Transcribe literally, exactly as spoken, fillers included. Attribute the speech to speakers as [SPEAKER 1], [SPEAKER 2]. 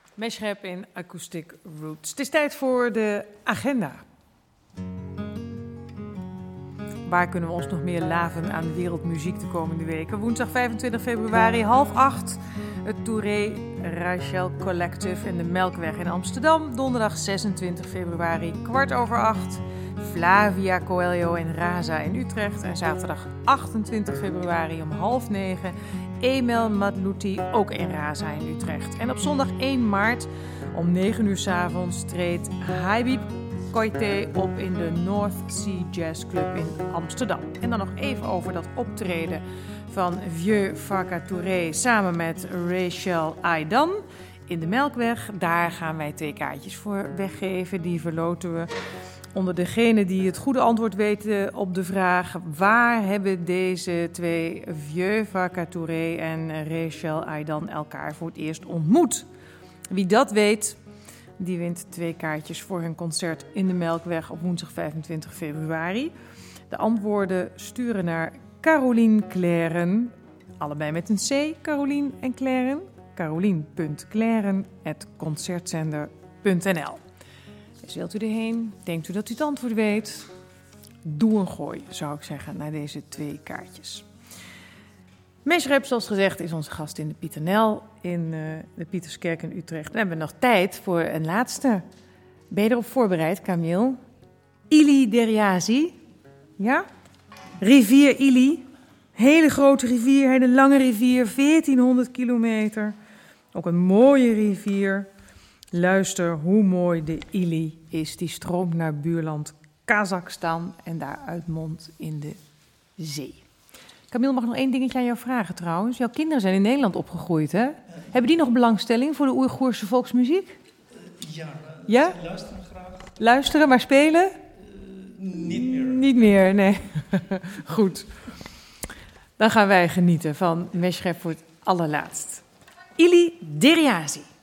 [SPEAKER 1] Meshrep in Acoustic Roots. Het is tijd voor de agenda. Waar kunnen we ons nog meer laven aan wereldmuziek de komende weken? Woensdag vijfentwintig februari, half acht. Het Touré Rachel Collective in de Melkweg in Amsterdam. Donderdag zesentwintig februari, kwart over acht. Flavia Coelho en Raza in Utrecht. En zaterdag achtentwintig februari om half negen. Emel Madlouti, ook in Raza in Utrecht. En op zondag één maart om negen uur 's avonds treedt Habib Koité op in de North Sea Jazz Club in Amsterdam. En dan nog even over dat optreden van Vieux Farka Touré samen met Rachel Aidan in de Melkweg. Daar gaan wij twee kaartjes voor weggeven. Die verloten we onder degene die het goede antwoord weten op de vraag: waar hebben deze twee, Vieux Farka Touré en Rachel Aidan, elkaar voor het eerst ontmoet? Wie dat weet, die wint twee kaartjes voor hun concert in de Melkweg op woensdag vijfentwintig februari. De antwoorden sturen naar Carolien Claren, allebei met een C, Carolien en Claren. carolien punt claren apenstaartje concertzender punt n l. Dus wilt u erheen? Denkt u dat u het antwoord weet? Doe een gooi, zou ik zeggen, naar deze twee kaartjes. Meshrep, zoals gezegd, is onze gast in de Pieternel in uh, de Pieterskerk in Utrecht. Dan hebben we nog tijd voor een laatste. Ben je erop voorbereid, Camille? Ili Deriazi. Ja? Rivier Ili. Hele grote rivier, hele lange rivier, veertienhonderd kilometer. Ook een mooie rivier. Luister hoe mooi de Ili is. Die stroomt naar buurland Kazachstan en daar uitmondt in de zee. Camille, mag nog één dingetje aan jou vragen trouwens. Jouw kinderen zijn in Nederland opgegroeid, hè? Uh, Hebben die nog belangstelling voor de Oeigoerse volksmuziek?
[SPEAKER 2] Uh, ja,
[SPEAKER 1] ja?
[SPEAKER 2] Ze luisteren graag.
[SPEAKER 1] Luisteren, maar spelen?
[SPEAKER 2] Uh, niet meer.
[SPEAKER 1] Niet meer, nee. Goed. Dan gaan wij genieten van Meshrep voor het allerlaatst. Ili Deriazi.